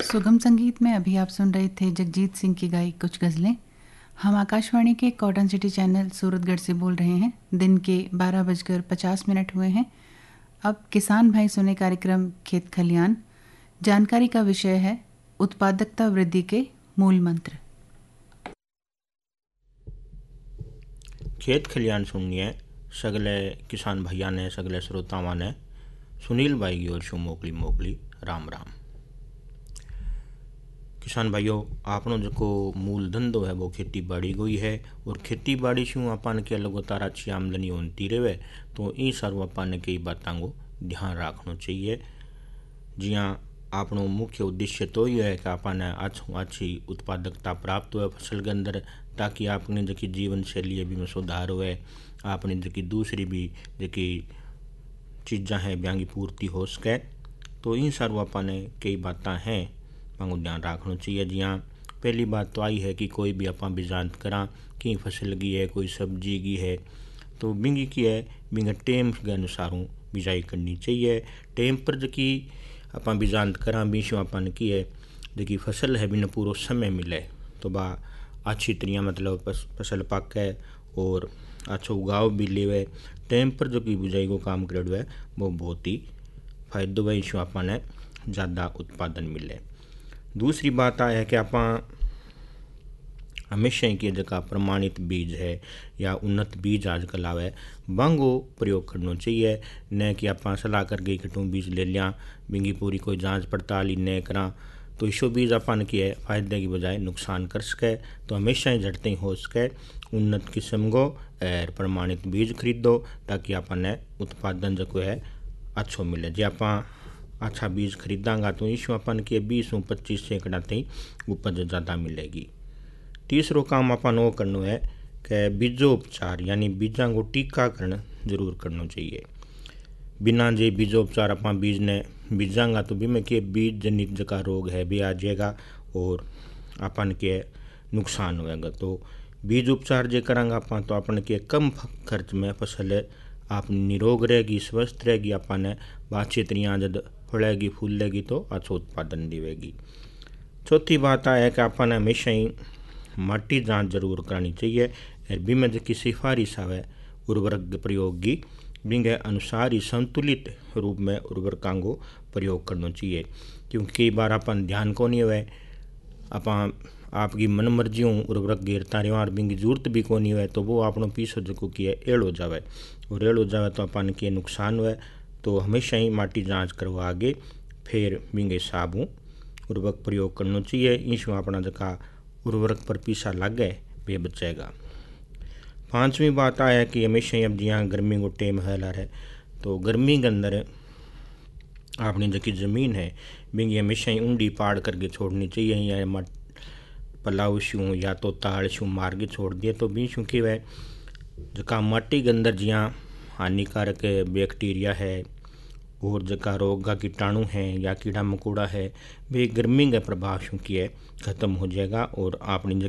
सुगम संगीत में अभी आप सुन रहे थे जगजीत सिंह की गाई कुछ गज़लें। हम आकाशवाणी के कॉटन सिटी चैनल सूरतगढ़ से बोल रहे हैं। दिन के 12:50 हुए हैं। अब किसान भाई सुने कार्यक्रम खेत खलियान। जानकारी का विषय है उत्पादकता वृद्धि के मूल मंत्र। खेत खलियान सुनिए सगले किसान भैया ने सगले श्रोतावां ने सुनील भाई की ओर शू मोकली मोकली राम राम। किसान भाइयों, आपनो जो मूल धंधो है वो खेती बाड़ी को ही है और खेती बाड़ी शू अपन के लगातार अच्छी आमदनी होती रहे तो इन सारू अपन ने कई बातों को ध्यान रखना चाहिए। जिया आपनो मुख्य उद्देश्य तो ये है कि अपन अच्छी उत्पादकता प्राप्त हो फसल के अंदर, ताकि आपने जी जीवन शैली भी में सुधार हो, आपने जी दूसरी भी जी चीज़ा हैं ब्यांगी पूर्ति हो सके। तो इन सारू अपन ने कई बातें हैं मांगो ध्यान रखना चाहिए। जिया पहली बात तो आई है कि कोई भी आप बिजांत करा कि फसल की है कोई सब्जी की है तो बिंगी की है बिंगा टेम के अनुसार बिजाई करनी चाहिए। टेम पर जी आप बिजांत करा बीच अपन की है जी फसल है बिना पूरा समय मिले तो बा अच्छी तरह मतलब फसल पके और अच्छा उगाव भी ले। टेम पर जो कि बिजाई को काम कर है वो बहुत ही फायदो है, इसमें अपन ज़्यादा उत्पादन मिले। दूसरी बात है कि आप हमेशा ही कि जगह प्रमाणित बीज है या उन्नत बीज आजकल आवे बांगो प्रयोग करना चाहिए। न कि आप सलाह कर गई कि तुम बीज ले लिया बिंगी पूरी कोई जांच पड़ताल ही न करा तो इसो बीज अपन की है फायदे की बजाय नुकसान कर सके। तो हमेशा ही झटते ही हो सके उन्नत किस्म को और प्रमाणित बीज खरीदो ताकि अपन उत्पादन जो है अच्छो मिले। जो आप अच्छा बीज खरीदांगा तो इसमें अपन के 20-25 सैकड़ा तक उपज ज़्यादा मिलेगी। तीसरो काम अपन वो करना है कि बीजोपचार यानी बीजा को टीकाकरण जरूर करना चाहिए। बिना जे बीजोपचार अपन बीज ने बीजांगा तो बीमे के बीज जनित जका रोग है भी आ जाएगा और अपन के नुकसान होएगा। तो बीज उपचार जे करांगा अपन तो अपन के कम खर्च में फसल आप निरोग रहेगी स्वस्थ रहेगी, अपन अच्छी तरह जब फलेगी फूलेगी तो अच्छा उत्पादन देगी। चौथी बात है कि अपन हमेशा ही माटी जांच जरूर करनी चाहिए और बीमे जी सिफारिश आवे उर्वरक प्रयोग की बिंगे अनुसार ही संतुलित रूप में उर्वरकों को प्रयोग करना चाहिए। क्योंकि कई बार अपन ध्यान को नहीं हुए अपन आपकी मन मर्जियों उर्वरक गिरता रहे और बिंगी जरूरत भी को नहीं हुए तो वो अपनों पीछे जो की है एड़ हो जाए और एड़ हो जाए तो अपन के नुकसान हुए। तो हमेशा ही माटी जांच करवा आगे फिर बिंगे साबू उर्वरक प्रयोग करना चाहिए। इसमें अपना जका उर्वरक पर पीछा लगे वे बचेगा। पांचवी बात है कि हमेशा ही अब जिया गर्मी को टेम है तो गर्मी के अंदर अपनी जी ज़मीन है बिंगी हमेशा ही ऊंडी पाड़ करके छोड़नी चाहिए या पलाव शू या तो ताड़ शू मार के छोड़ दिए तो भी शू कि वह जका माटी के अंदर जिया हानिकारक बैक्टीरिया है और जका रोग का कीटाणु है या कीड़ा मकोड़ा है वे गर्मी के प्रभाव शू की है खत्म हो जाएगा और अपनी